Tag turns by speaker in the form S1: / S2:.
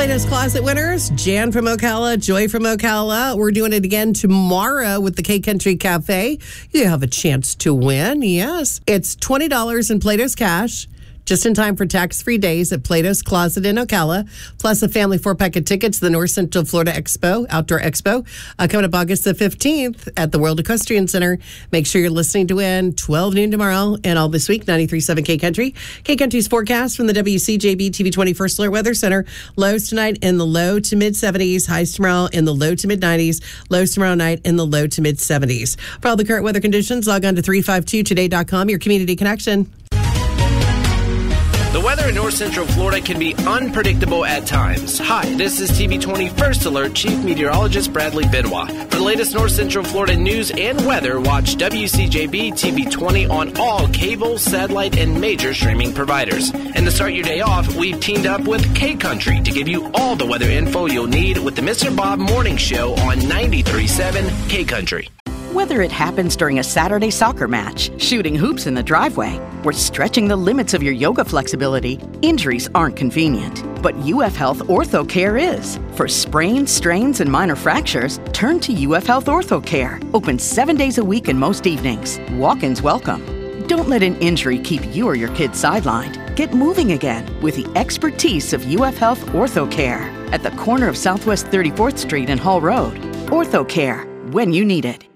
S1: Plato's Closet winners, Jan from Ocala, Joy from Ocala. We're doing it again tomorrow with the K Country Cafe. You have a chance to win, yes. It's $20 in Plato's cash, just in time for tax-free days at Plato's Closet in Ocala, plus a family 4-pack of tickets to the North Central Florida Expo, Outdoor Expo, coming up August the 15th at the World Equestrian Center. Make sure you're listening to win 12 noon tomorrow and all this week, 93.7 K Country. K Country's forecast from the WCJB TV 20 First Alert Weather Center. Lows tonight in the low to mid-70s, highs tomorrow in the low to mid-90s, lows tomorrow night in the low to mid-70s. For all the current weather conditions, log on to 352today.com, your community connection.
S2: The weather in North Central Florida can be unpredictable at times. Hi, this is TV 20 First Alert Chief Meteorologist Bradley Benoit. For the latest North Central Florida news and weather, watch WCJB TV 20 on all cable, satellite, and major streaming providers. And to start your day off, we've teamed up with K Country to give you all the weather info you'll need with the Mr. Bob Morning Show on 93.7 K Country.
S3: Whether it happens during a Saturday soccer match, shooting hoops in the driveway, or stretching the limits of your yoga flexibility, injuries aren't convenient. But UF Health Ortho Care is. For sprains, strains, and minor fractures, turn to UF Health Ortho Care. Open 7 days a week and most evenings. Walk-ins welcome. Don't let an injury keep you or your kids sidelined. Get moving again with the expertise of UF Health Ortho Care at the corner of Southwest 34th Street and Hall Road. Ortho Care, when you need it.